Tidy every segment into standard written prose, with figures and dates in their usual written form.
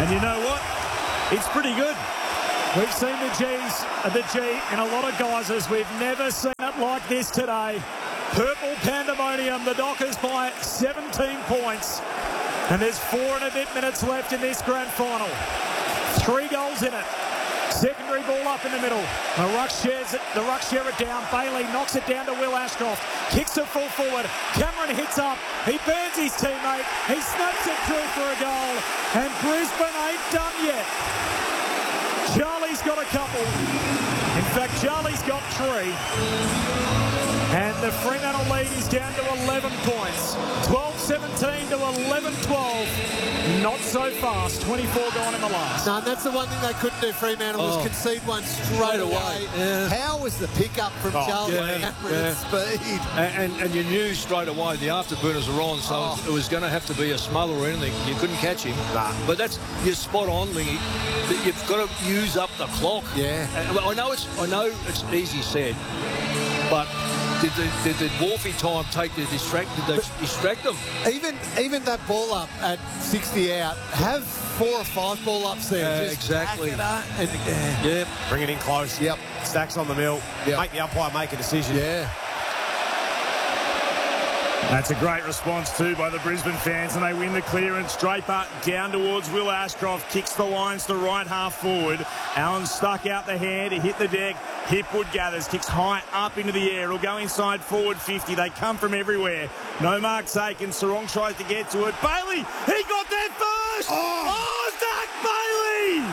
And you know what? It's pretty good. We've seen the G in a lot of geysers. We've never seen it like this today. Purple pandemonium. The Dockers by 17 points. And there's 4 and a bit minutes left in this grand final. 3 goals in it. Secondary ball up in the middle. The Ruck share it down. Bailey knocks it down to Will Ashcroft. Kicks it full forward. Cameron hits up. He burns his teammate. He snaps it through for a goal. And Brisbane ain't done yet. Charlie's got a couple. In fact, Charlie's got 3. And the Fremantle lead is down to 11 points. 12-17 to 11-12. Not so fast. 24 gone in the last. No, and that's the one thing they couldn't do, Fremantle, was concede one straight away. Yeah. How was the pickup from Charlie Cameron at speed? And you knew straight away the afterburners were on, so it was going to have to be a smother or anything. You couldn't catch him. Nah. But you're spot on, Lingy. You've got to use up the clock. Yeah. And I know it's easy said, but did the Wolfie time take the distract? Did they distract them? Even that ball up at 60 out, have 4 or 5 ball ups there. Exactly. Yep. Bring it in close. Yep. Stacks on the mill. Yep. Make the umpire make a decision. Yeah. That's a great response too by the Brisbane fans, and they win the clearance. Draper down towards Will Ashcroft, kicks the lines to right half forward. Allen stuck out the hand, he hit the deck. Hipwood gathers, kicks high up into the air. It'll go inside forward 50. They come from everywhere. No mark taken. Sarong tries to get to it. Bailey, he got there first. Oh, Zach Bailey!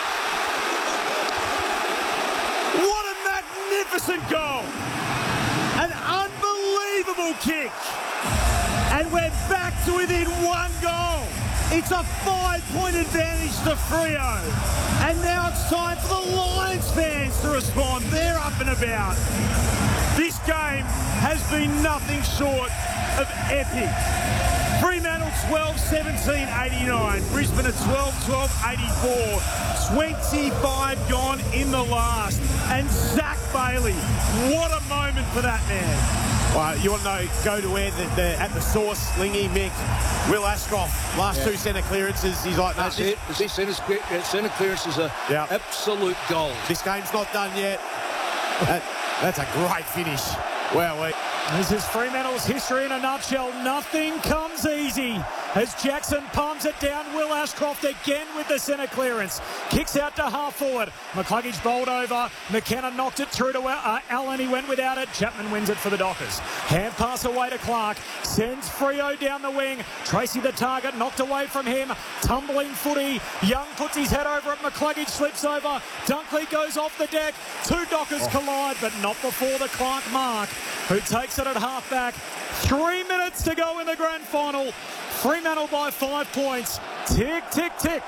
What a magnificent goal! An unbelievable kick. And we're back to within 1 goal. It's a 5-point advantage to Freo. And now it's time for the Lions fans to respond. They're up and about. This game has been nothing short of epic. Fremantle 12-17-89. Brisbane at 12-12-84. 25 gone in the last. And Zach Bailey, what a moment for that man. Well, you want to know, go to where at the source, Lingy, Mick, Will Ashcroft, last 2 centre clearances. He's like, no, That's it. Centre clearance is an absolute goal. This game's not done yet. That's a great finish. Wow, This is Fremantle's history in a nutshell. Nothing comes easy as Jackson palms it down. Will Ashcroft again with the centre clearance. Kicks out to half forward. McCluggage bowled over. McKenna knocked it through to Allen. He went without it. Chapman wins it for the Dockers. Hand pass away to Clark. Sends Freo down the wing. Tracy the target. Knocked away from him. Tumbling footy. Young puts his head over it. McCluggage slips over. Dunkley goes off the deck. 2 Dockers collide, but not before the Clark mark, who takes it at half back. 3 minutes to go in the grand final. Fremantle by 5 points. Tick, tick, tick.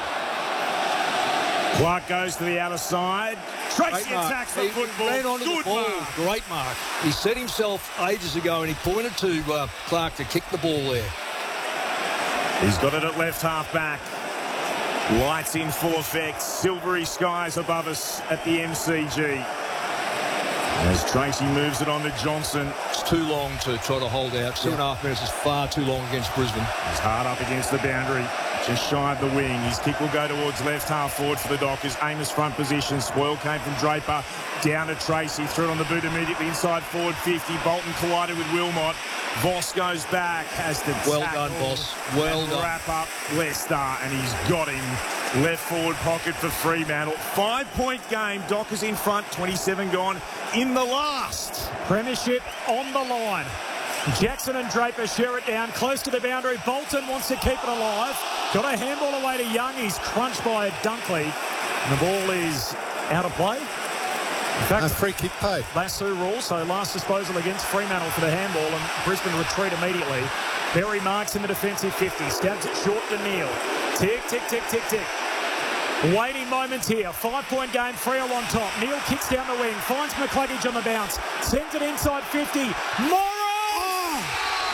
Clark goes to the outer side. Tracy attacks the football. Ran onto the ball. Mark. Great mark. He set himself ages ago and he pointed to Clark to kick the ball there. He's got it at left half back. Lights in full effect. Silvery skies above us at the MCG. As Tracy moves it on to Johnson. It's too long to try to hold out. 2.5 minutes is far too long against Brisbane. He's hard up against the boundary. Just shy of the wing. His kick will go towards left half forward for the Dockers. Amos front position. Spoil came from Draper. Down to Tracy. Threw it on the boot immediately inside forward 50. Bolton collided with Wilmot. Voss goes back. Has to well done, Voss. Well done. Wrap up Leicester, and he's got him. Left forward pocket for Fremantle. 5-point game. Dockers in front. 27 gone in the last. Premiership on the line. Jackson and Draper share it down close to the boundary. Bolton wants to keep it alive. Got a handball away to Young. He's crunched by Dunkley. And the ball is out of play. In fact, a free kick paid. Lasso rule, so last disposal against Fremantle for the handball, and Brisbane retreat immediately. Berry marks in the defensive 50. Stabs it short to Neil. Tick, tick, tick, tick, tick. Waiting moments here. 5-point game. Freo on top. Neil kicks down the wing. Finds McCluggage on the bounce. Sends it inside 50. Morris!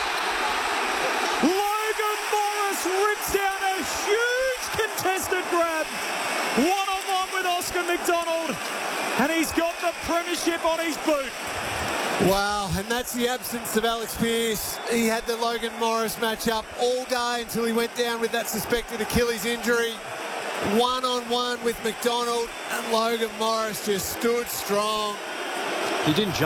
Logan Morris rips down a huge contested grab. One-on-one with Oscar McDonald. And he's got the premiership on his boot. Wow, and that's the absence of Alex Pearce. He had the Logan Morris matchup all day until he went down with that suspected Achilles injury. one-on-one with McDonald, and Logan Morris just stood strong. He didn't jump.